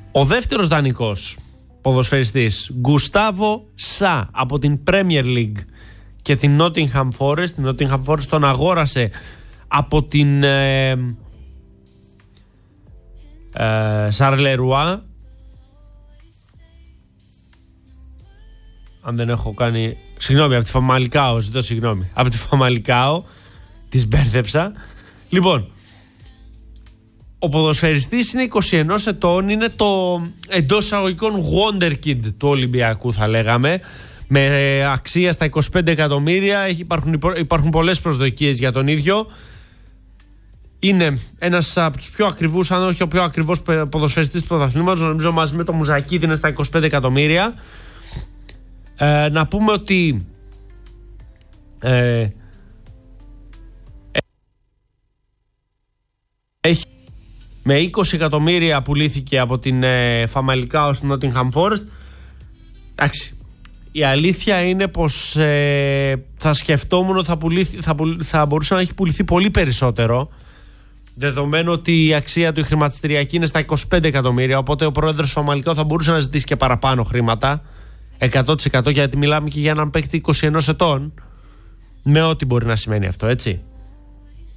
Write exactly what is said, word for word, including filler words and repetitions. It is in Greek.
Ο δεύτερος δανεικός ποδοσφαιριστής, Γκουστάβο Σα, από την Premier League και την Nottingham Forest. Την Nottingham Forest τον αγόρασε από την ε, ε, Σαρλερουά. Αν δεν έχω κάνει... Συγγνώμη, από τη Φαμαλικάο, ζητώ συγγνώμη. Από τη Φαμαλικάο, τις μπέρδεψα. Λοιπόν, ο ποδοσφαιριστής είναι είκοσι ένα ετών, είναι το εντός εισαγωγικών Wonder Kid του Ολυμπιακού, θα λέγαμε, με αξία στα είκοσι πέντε εκατομμύρια. Υπάρχουν, υπάρχουν πολλές προσδοκίες για τον ίδιο. Είναι ένας από τους πιο ακριβούς, αν όχι ο πιο ακριβός ποδοσφαιριστής του πρωταθλήματος. Νομίζω μαζί με το Μουζακίδη είναι στα είκοσι πέντε εκατομμύρια. Ε, να πούμε ότι ε, έχει με είκοσι εκατομμύρια πουλήθηκε από την ε, Φαμαλικάο στην Nottingham Forest. Εντάξει, η αλήθεια είναι πως ε, θα σκεφτόμουν ότι θα, πουλήθη, θα, πουλ, θα μπορούσε να έχει πουληθεί πολύ περισσότερο, δεδομένου ότι η αξία του η χρηματιστηριακή είναι στα είκοσι πέντε εκατομμύρια, οπότε ο πρόεδρος του Φαμαλικάο θα μπορούσε να ζητήσει και παραπάνω χρήματα, εκατό τοις εκατό, γιατί μιλάμε και για έναν παίκτη είκοσι ένα ετών, με ό,τι μπορεί να σημαίνει αυτό, έτσι.